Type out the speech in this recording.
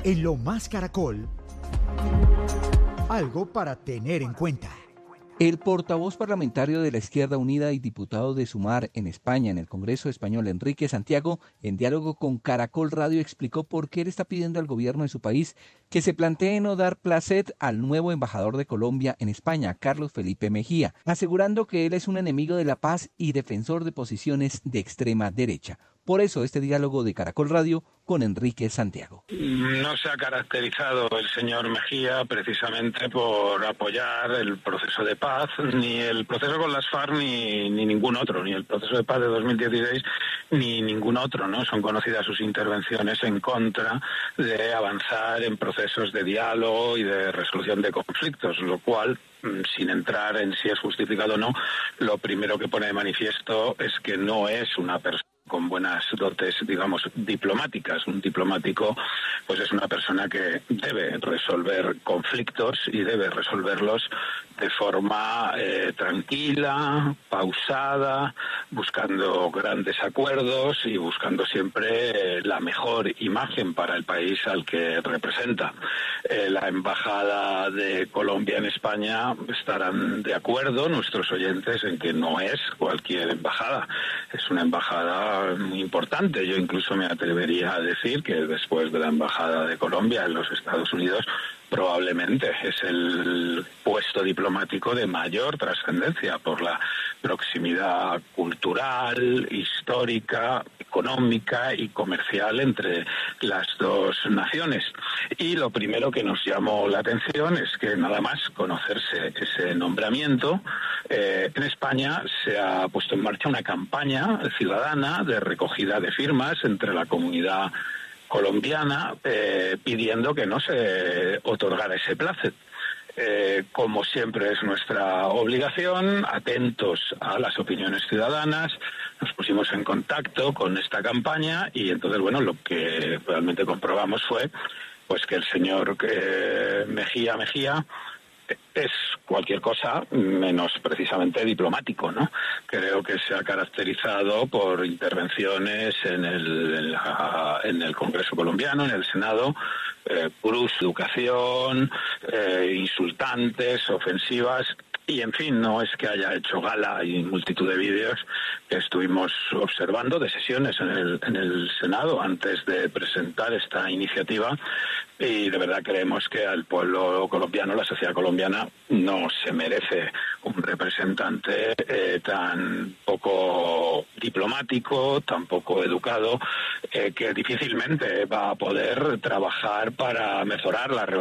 En Lo Más Caracol, algo para tener en cuenta. El portavoz parlamentario de la Izquierda Unida y diputado de Sumar en España, en el Congreso Español, Enrique Santiago, en diálogo con Caracol Radio, explicó por qué él está pidiendo al gobierno de su país que se plantee no dar placet al nuevo embajador de Colombia en España, Carlos Felipe Mejía, asegurando que él es un enemigo de la paz y defensor de posiciones de extrema derecha. Por eso este diálogo de Caracol Radio con Enrique Santiago. No se ha caracterizado el señor Mejía precisamente por apoyar el proceso de paz, ni el proceso con las FARC, ni ningún otro, ni el proceso de paz de 2016, ni ningún otro, ¿no? Son conocidas sus intervenciones en contra de avanzar en procesos de diálogo y de resolución de conflictos, lo cual, sin entrar en si es justificado o no, lo primero que pone de manifiesto es que no es una persona con buenas dotes, digamos, diplomáticas. Un diplomático, pues es una persona que debe resolver conflictos y debe resolverlos de forma tranquila, pausada, buscando grandes acuerdos y buscando siempre la mejor imagen para el país al que representa. La Embajada de Colombia en España estarán de acuerdo, nuestros oyentes, en que no es cualquier embajada. Es una embajada muy importante. Yo incluso me atrevería a decir que después de la Embajada de Colombia en los Estados Unidos, probablemente es el puesto diplomático de mayor trascendencia por la proximidad cultural, histórica, económica y comercial entre las dos naciones. Y lo primero que nos llamó la atención es que nada más conocerse ese nombramiento, en España se ha puesto en marcha una campaña ciudadana de recogida de firmas entre la comunidad colombiana pidiendo que no se otorgara ese placet. Como siempre es nuestra obligación, atentos a las opiniones ciudadanas, nos pusimos en contacto con esta campaña y entonces, bueno, lo que realmente comprobamos fue pues que el señor Mejía es cualquier cosa menos precisamente diplomático, ¿no? Creo que se ha caracterizado por intervenciones en el Congreso colombiano, en el Senado, brusca educación, insultantes, ofensivas. Y, en fin, no es que haya hecho gala y multitud de vídeos que estuvimos observando de sesiones en el Senado antes de presentar esta iniciativa, y de verdad creemos que al pueblo colombiano, la sociedad colombiana, no se merece un representante tan poco diplomático, tan poco educado, que difícilmente va a poder trabajar para mejorar la relación